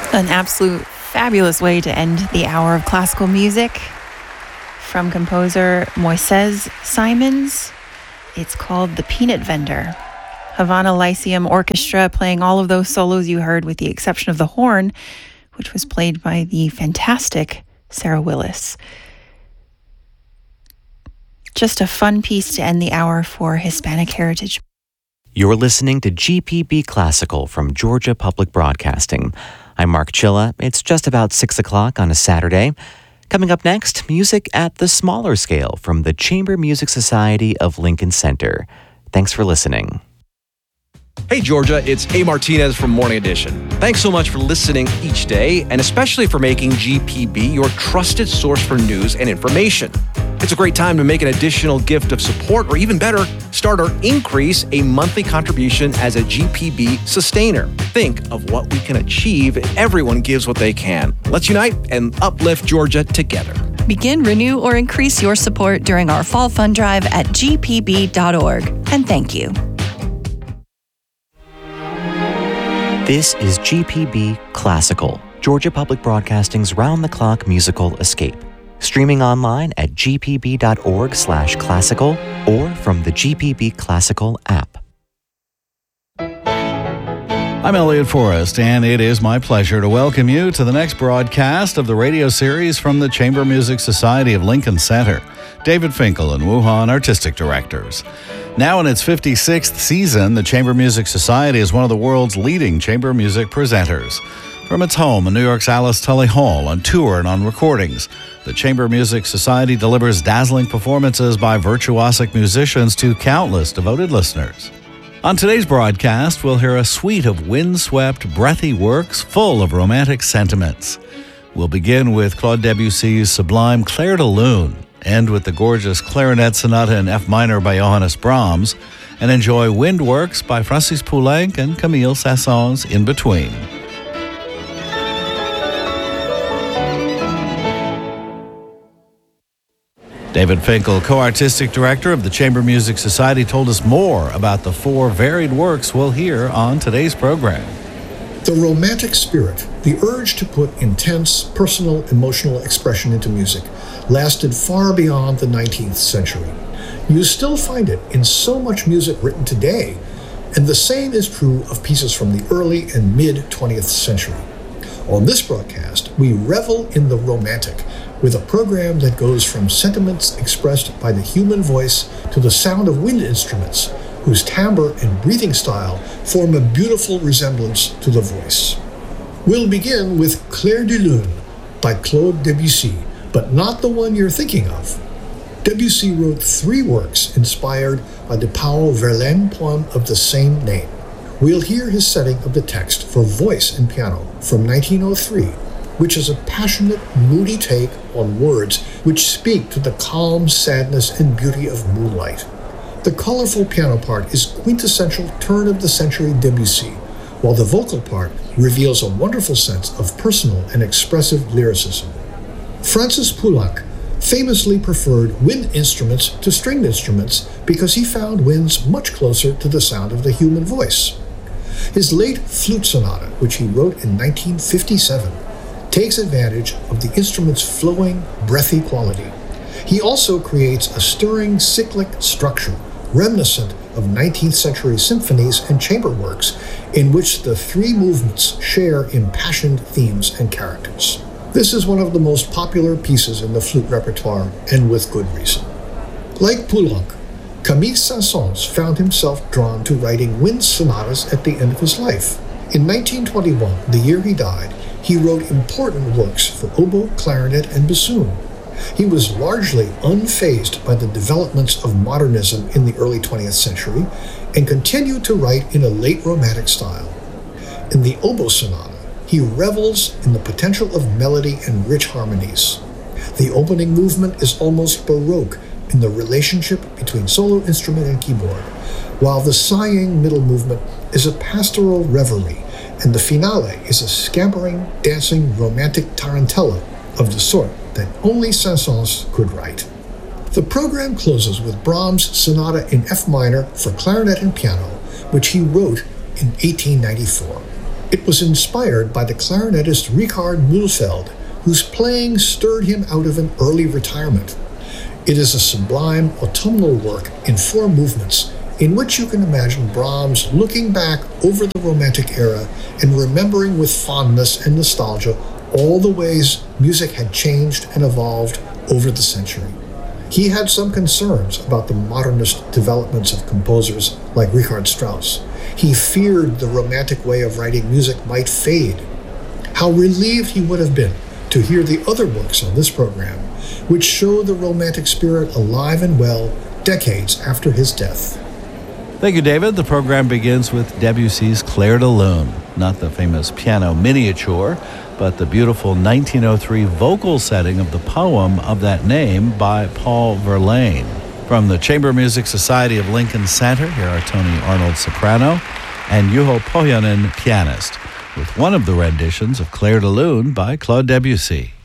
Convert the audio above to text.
An absolute fabulous way to end the hour of classical music from composer Moises Simons. It's called The Peanut Vendor. Havana Lyceum Orchestra playing all of those solos you heard with the exception of the horn, which was played by the fantastic Sarah Willis. Just a fun piece to end the hour for Hispanic Heritage. You're listening to GPB Classical from Georgia Public Broadcasting. I'm Mark Chilla. It's just about 6 o'clock on a Saturday. Coming up next, music at the smaller scale from the Chamber Music Society of Lincoln Center. Thanks for listening. Hey Georgia, it's A. Martinez from Morning Edition. Thanks so much for listening each day, and especially for making GPB your trusted source for news and information. It's a great time to make an additional gift of support, or even better, start or increase a monthly contribution as a GPB sustainer. Think of what we can achieve if everyone gives what they can. Let's unite and uplift Georgia together. Begin, renew, or increase your support during our fall fund drive at gpb.org. And thank you. This is GPB Classical, Georgia Public Broadcasting's round-the-clock musical escape. Streaming online at gpb.org/classical or from the GPB Classical app. I'm Elliot Forrest, and it is my pleasure to welcome you to the next broadcast of the radio series from the Chamber Music Society of Lincoln Center. David Finkel and Wu Han, artistic directors. Now in its 56th season, the Chamber Music Society is one of the world's leading chamber music presenters. From its home in New York's Alice Tully Hall, on tour and on recordings, the Chamber Music Society delivers dazzling performances by virtuosic musicians to countless devoted listeners. On today's broadcast, we'll hear a suite of windswept, breathy works full of romantic sentiments. We'll begin with Claude Debussy's sublime Clair de Lune, end with the gorgeous Clarinet Sonata in F minor by Johannes Brahms, and enjoy wind works by Francis Poulenc and Camille Saint-Saëns in between. David Finkel, co-artistic director of the Chamber Music Society, told us more about the four varied works we'll hear on today's program. The romantic spirit, the urge to put intense, personal, emotional expression into music, lasted far beyond the 19th century. You still find it in so much music written today, and the same is true of pieces from the early and mid-20th century. On this broadcast, we revel in the romantic, with a program that goes from sentiments expressed by the human voice to the sound of wind instruments, whose timbre and breathing style form a beautiful resemblance to the voice. We'll begin with Clair de Lune by Claude Debussy, but not the one you're thinking of. Debussy wrote 3 works inspired by the Paul Verlaine poem of the same name. We'll hear his setting of the text for voice and piano from 1903, which is a passionate, moody take on words which speak to the calm sadness and beauty of moonlight. The colorful piano part is quintessential turn-of-the-century Debussy, while the vocal part reveals a wonderful sense of personal and expressive lyricism. Francis Poulenc famously preferred wind instruments to stringed instruments because he found winds much closer to the sound of the human voice. His late flute sonata, which he wrote in 1957, takes advantage of the instrument's flowing, breathy quality. He also creates a stirring cyclic structure reminiscent of 19th century symphonies and chamber works in which the 3 movements share impassioned themes and characters. This is one of the most popular pieces in the flute repertoire, and with good reason. Like Poulenc, Camille Saint-Saëns found himself drawn to writing wind sonatas at the end of his life. In 1921, the year he died, he wrote important works for oboe, clarinet, and bassoon. He was largely unfazed by the developments of modernism in the early 20th century and continued to write in a late Romantic style. In the oboe sonata, he revels in the potential of melody and rich harmonies. The opening movement is almost Baroque in the relationship between solo instrument and keyboard, while the sighing middle movement is a pastoral reverie, and the finale is a scampering, dancing, romantic tarantella of the sort that only Saint-Saëns could write. The program closes with Brahms' Sonata in F minor for clarinet and piano, which he wrote in 1894. It was inspired by the clarinetist Richard Mühlfeld, whose playing stirred him out of an early retirement. It is a sublime autumnal work in 4 movements, in which you can imagine Brahms looking back over the Romantic era and remembering with fondness and nostalgia all the ways music had changed and evolved over the century. He had some concerns about the modernist developments of composers like Richard Strauss. He feared the Romantic way of writing music might fade. How relieved he would have been to hear the other works on this program, which show the Romantic spirit alive and well decades after his death. Thank you, David. The program begins with Debussy's Clair de Lune, not the famous piano miniature, but the beautiful 1903 vocal setting of the poem of that name by Paul Verlaine. From the Chamber Music Society of Lincoln Center, here are Tony Arnold, soprano, and Juho Pohjonen, pianist, with one of the renditions of Clair de Lune by Claude Debussy.